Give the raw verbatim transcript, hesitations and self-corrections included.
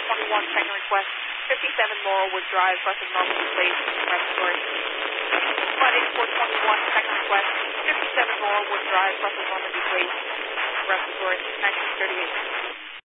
twenty-one, second request, fifty-seven Laurelwood Drive, bus of Normandy Place, respiratory. Flight eighty-four twenty-one, second request, fifty-seven Laurelwood Drive, bus of Normandy Place, respiratory, nineteen thirty-eight.